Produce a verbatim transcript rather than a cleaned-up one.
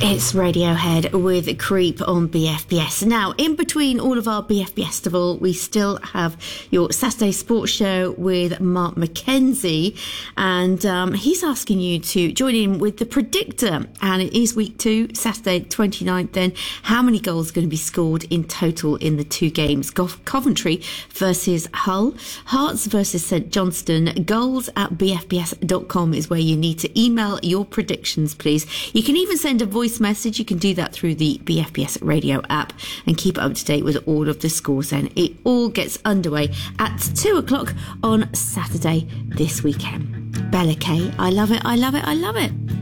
It's Radiohead with Creep on B F B S. Now, in between all of our B F B Festival, we still have your Saturday Sports Show with Mark McKenzie, and um, he's asking you to join in with the Predictor. And it is week two, Saturday twenty-ninth then. How many goals are going to be scored in total in the two games? Coventry versus Hull, Hearts versus St Johnstone. Goals at b f b s dot com is where you need to email your predictions, please. You can even send a voice message. You can do that through the B F B S radio app and keep up to date with all of the scores then. It all gets underway at two o'clock on Saturday this weekend. Bella Kay, I love it, I love it, I love it.